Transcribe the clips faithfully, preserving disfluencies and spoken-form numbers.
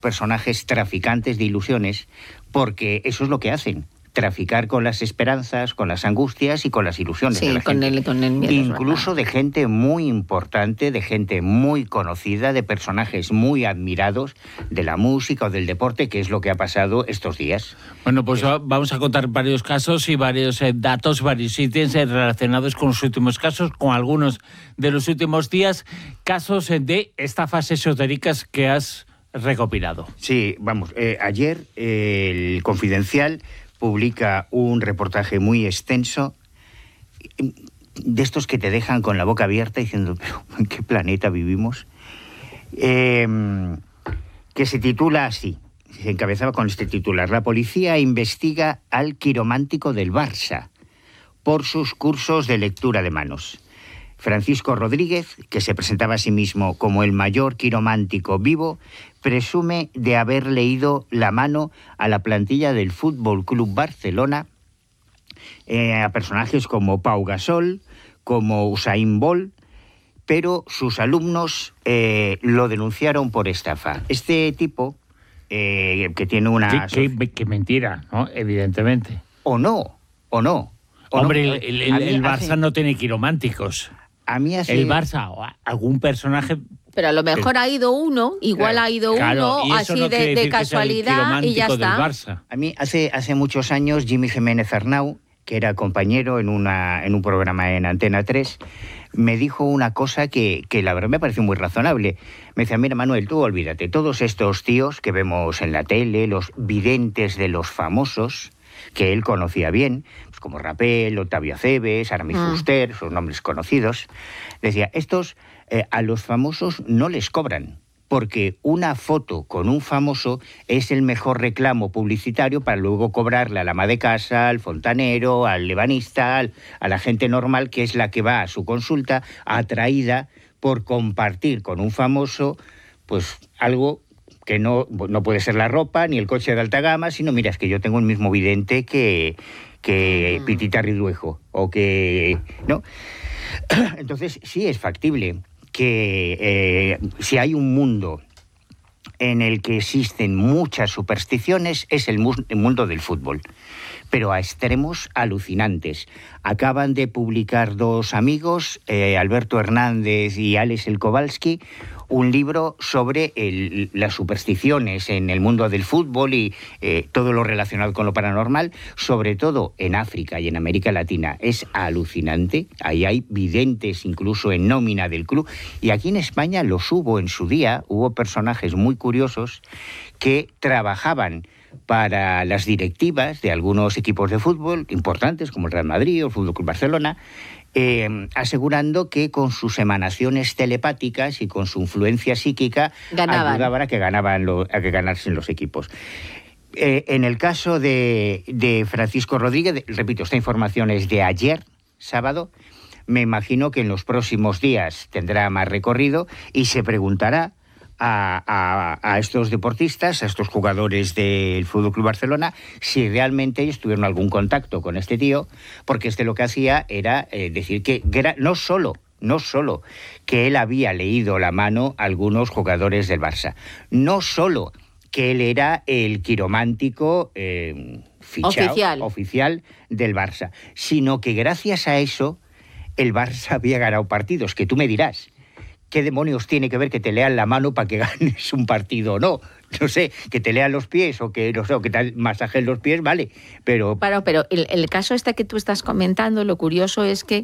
personajes traficantes de ilusiones, porque eso es lo que hacen. Traficar con las esperanzas, con las angustias y con las ilusiones sí, de la con gente. El, con el miedo, Incluso de gente muy importante, de gente muy conocida, de personajes muy admirados de la música o del deporte, que es lo que ha pasado estos días. Bueno, pues es... vamos a contar varios casos y varios eh, datos, varios ítems eh, relacionados con los últimos casos, con algunos de los últimos días, casos eh, de estafas esotéricas que has recopilado. Sí, vamos, eh, ayer eh, el Confidencial publica un reportaje muy extenso, de estos que te dejan con la boca abierta diciendo, pero ¿en qué planeta vivimos? Eh, que se titula así, se encabezaba con este titular: la policía investiga al quiromántico del Barça por sus cursos de lectura de manos. Francisco Rodríguez, que se presentaba a sí mismo como el mayor quiromántico vivo, presume de haber leído la mano a la plantilla del Fútbol Club Barcelona, eh, a personajes como Pau Gasol, como Usain Bolt, pero sus alumnos eh, lo denunciaron por estafa. Este tipo, eh, que tiene una... Qué, qué, qué mentira, ¿no? Evidentemente. O no, o no. O Hombre, no. el, el, el Barça hace... no tiene quirománticos. A mí hace... El Barça, o algún personaje... Pero a lo mejor ha ido uno, igual claro, ha ido claro, uno, así no de, de casualidad y ya está. Del Barça. A mí hace, hace muchos años Jimmy Jiménez Arnau, que era compañero en, una, en un programa en Antena tres, me dijo una cosa que, que la verdad me pareció muy razonable. Me decía, mira Manuel, tú olvídate, todos estos tíos que vemos en la tele, los videntes de los famosos, que él conocía bien, pues como Rapel, Octavio Aceves, Aramis mm. Fuster, sus nombres conocidos, decía, estos eh, a los famosos no les cobran, porque una foto con un famoso es el mejor reclamo publicitario para luego cobrarle a la ama de casa, al fontanero, al ebanista, al, a la gente normal, que es la que va a su consulta atraída por compartir con un famoso pues algo que no, no puede ser la ropa ni el coche de alta gama, sino, mira, es que yo tengo el mismo vidente que, que Pitita Ridruejo, o que... ¿no? Entonces, sí es factible que eh, si hay un mundo en el que existen muchas supersticiones, es el, mu- el mundo del fútbol, pero a extremos alucinantes. Acaban de publicar dos amigos, eh, Alberto Hernández y Alex El Kowalski, un libro sobre el, las supersticiones en el mundo del fútbol y eh, todo lo relacionado con lo paranormal, sobre todo en África y en América Latina. Es alucinante. Ahí hay videntes incluso en nómina del club. Y aquí en España los hubo en su día. Hubo personajes muy curiosos que trabajaban para las directivas de algunos equipos de fútbol importantes, como el Real Madrid o el Fútbol Club Barcelona, Eh, asegurando que con sus emanaciones telepáticas y con su influencia psíquica ganaban. ayudaban a que, ganaban lo, a que ganasen los equipos. Eh, en el caso de, de Francisco Rodríguez, repito, esta información es de ayer, sábado, me imagino que en los próximos días tendrá más recorrido y se preguntará A, a, a estos deportistas, a estos jugadores del Fútbol Club Barcelona, si realmente ellos tuvieron algún contacto con este tío, porque este lo que hacía era eh, decir que gra- no solo, no solo que él había leído la mano a algunos jugadores del Barça, no solo que él era el quiromántico eh, fichado, oficial. oficial del Barça, sino que gracias a eso el Barça había ganado partidos, que tú me dirás, ¿qué demonios tiene que ver que te lean la mano para que ganes un partido o no? No sé, que te lean los pies o que, no sé, o que te masajen los pies, vale, pero... Claro, pero el, el caso este que tú estás comentando, lo curioso es que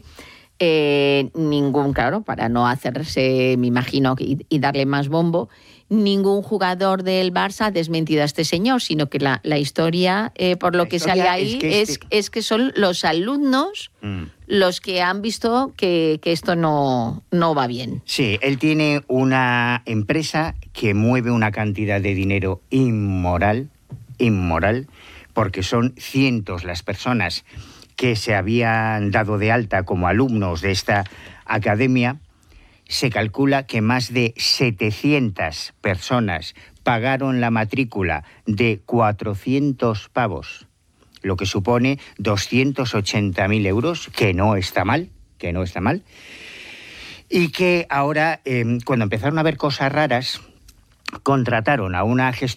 eh, ningún, claro, para no hacerse, me imagino, y, y darle más bombo, ningún jugador del Barça ha desmentido a este señor, sino que la, la historia, eh, por lo La que sale ahí, es que, es, este... es que son los alumnos mm. los que han visto que, que esto no, no va bien. Sí, él tiene una empresa que mueve una cantidad de dinero inmoral, inmoral, porque son cientos las personas que se habían dado de alta como alumnos de esta academia. Se calcula que más de setecientas personas pagaron la matrícula de cuatrocientos pavos, lo que supone doscientos ochenta mil euros, que no está mal, que no está mal, y que ahora, eh, cuando empezaron a ver cosas raras, contrataron a una gestora